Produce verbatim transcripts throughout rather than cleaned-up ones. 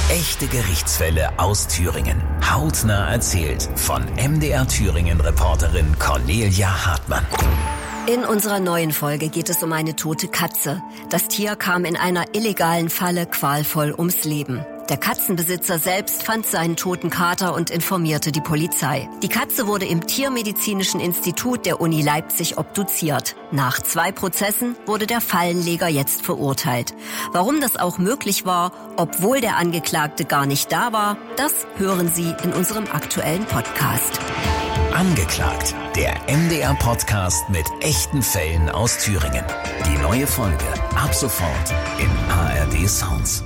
Echte Gerichtsfälle aus Thüringen. Hautnah erzählt von M D R Thüringen-Reporterin Cornelia Hartmann. In unserer neuen Folge geht es um eine tote Katze. Das Tier kam in einer illegalen Falle qualvoll ums Leben. Der Katzenbesitzer selbst fand seinen toten Kater und informierte die Polizei. Die Katze wurde im Tiermedizinischen Institut der Uni Leipzig obduziert. Nach zwei Prozessen wurde der Fallenleger jetzt verurteilt. Warum das auch möglich war, obwohl der Angeklagte gar nicht da war, das hören Sie in unserem aktuellen Podcast. Angeklagt, der M D R-Podcast mit echten Fällen aus Thüringen. Die neue Folge ab sofort in A R D Sounds.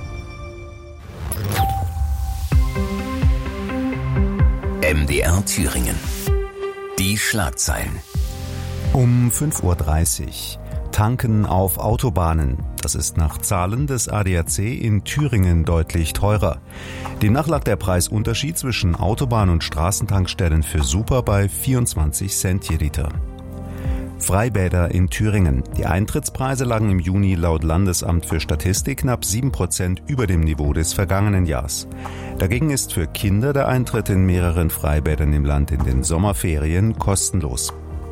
M D R Thüringen. Die Schlagzeilen. Um fünf Uhr dreißig. Tanken auf Autobahnen. Das ist nach Zahlen des A D A C in Thüringen deutlich teurer. Demnach lag der Preisunterschied zwischen Autobahn- und Straßentankstellen für Super bei vierundzwanzig Cent je Liter. Freibäder in Thüringen. Die Eintrittspreise lagen im Juni laut Landesamt für Statistik knapp sieben Prozent über dem Niveau des vergangenen Jahres. Dagegen ist für Kinder der Eintritt in mehreren Freibädern im Land in den Sommerferien kostenlos.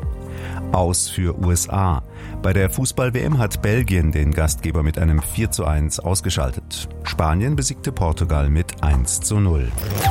Aus für U S A. Bei der Fußball-W M hat Belgien den Gastgeber mit einem vier zu eins ausgeschaltet. Spanien besiegte Portugal mit eins zu null.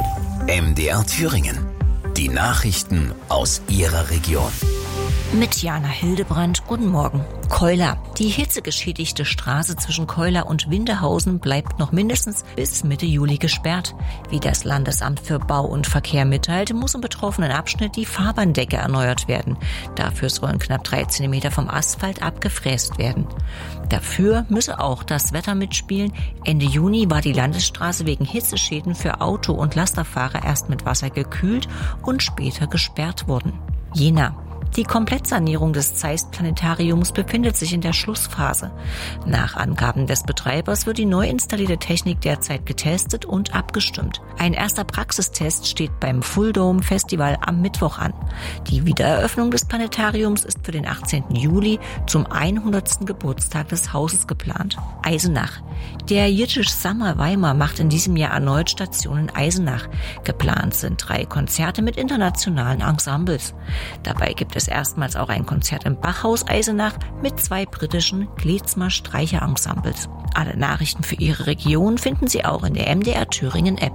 M D R Thüringen. Die Nachrichten aus Ihrer Region. Mit Jana Hildebrand, guten Morgen. Keuler. Die hitzegeschädigte Straße zwischen Keuler und Windehausen bleibt noch mindestens bis Mitte Juli gesperrt. Wie das Landesamt für Bau und Verkehr mitteilte, muss im betroffenen Abschnitt die Fahrbahndecke erneuert werden. Dafür sollen knapp drei Zentimeter vom Asphalt abgefräst werden. Dafür müsse auch das Wetter mitspielen. Ende Juni war die Landesstraße wegen Hitzeschäden für Auto- und Lasterfahrer erst mit Wasser gekühlt und später gesperrt worden. Jena. Die Komplettsanierung des Zeist-Planetariums befindet sich in der Schlussphase. Nach Angaben des Betreibers wird die neu installierte Technik derzeit getestet und abgestimmt. Ein erster Praxistest steht beim Full Dome Festival am Mittwoch an. Die Wiedereröffnung des Planetariums ist für den achtzehnten Juli zum hundertsten Geburtstag des Hauses geplant. Eisenach. Der Jiddisch Summer Weimar macht in diesem Jahr erneut Station in Eisenach. Geplant sind drei Konzerte mit internationalen Ensembles. Dabei gibt es erstmals auch ein Konzert im Bachhaus Eisenach mit zwei britischen Klezmer Streicherensembles. Alle Nachrichten für Ihre Region finden Sie auch in der M D R Thüringen App.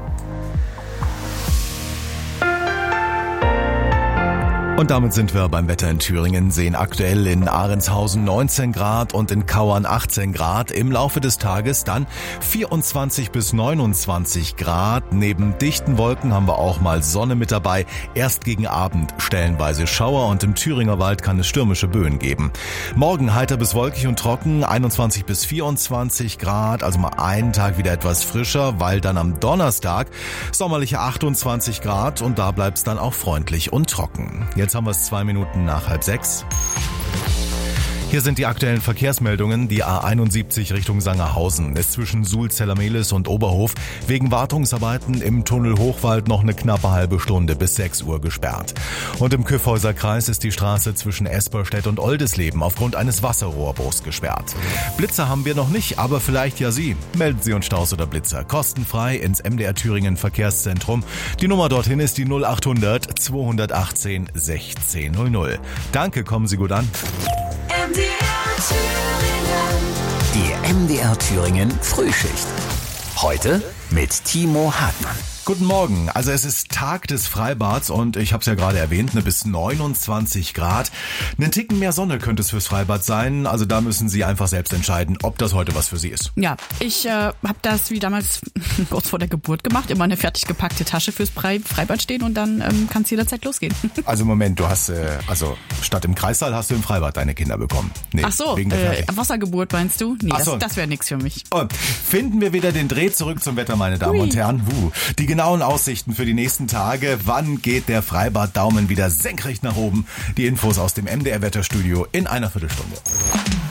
Und damit sind wir beim Wetter in Thüringen, sehen aktuell in Ahrentshausen neunzehn Grad und in Kauern achtzehn Grad. Im Laufe des Tages dann vierundzwanzig bis neunundzwanzig Grad. Neben dichten Wolken haben wir auch mal Sonne mit dabei. Erst gegen Abend stellenweise Schauer und im Thüringer Wald kann es stürmische Böen geben. Morgen heiter bis wolkig und trocken, einundzwanzig bis vierundzwanzig Grad. Also mal einen Tag wieder etwas frischer, weil dann am Donnerstag sommerliche achtundzwanzig Grad und da bleibt es dann auch freundlich und trocken. Jetzt haben wir es zwei Minuten nach halb sechs. Hier sind die aktuellen Verkehrsmeldungen. Die A einundsiebzig Richtung Sangerhausen ist zwischen Suhl-Zellermehlis und Oberhof wegen Wartungsarbeiten im Tunnel Hochwald noch eine knappe halbe Stunde bis sechs Uhr gesperrt. Und im Kyffhäuser Kreis ist die Straße zwischen Esperstedt und Oldisleben aufgrund eines Wasserrohrbruchs gesperrt. Blitzer haben wir noch nicht, aber vielleicht ja Sie. Melden Sie uns Staus oder Blitzer kostenfrei ins M D R Thüringen Verkehrszentrum. Die Nummer dorthin ist die null achthundert zweihundertachtzehn sechzehn null null. Danke, kommen Sie gut an. M D R Thüringen. Die M D R Thüringen Frühschicht. Heute mit Timo Hartmann. Guten Morgen. Also es ist Tag des Freibads und ich habe es ja gerade erwähnt, ne, bis neunundzwanzig Grad. Einen Ticken mehr Sonne könnte es fürs Freibad sein. Also da müssen Sie einfach selbst entscheiden, ob das heute was für Sie ist. Ja, ich äh, habe das wie damals kurz vor der Geburt gemacht. Immer eine fertig gepackte Tasche fürs Freibad stehen und dann ähm, kann es jederzeit losgehen. Also Moment, du hast, äh, also statt im Kreissaal hast du im Freibad deine Kinder bekommen. Nee, Ach so, wegen der äh, Wassergeburt meinst du? Nee, so. das, das wäre nichts für mich. Oh, finden wir wieder den Dreh zurück zum Wetter, meine Damen Hui. und Herren. Wuh. Die genauen Aussichten für die nächsten Tage. Wann geht der Freibad-Daumen wieder senkrecht nach oben? Die Infos aus dem M D R-Wetterstudio in einer Viertelstunde.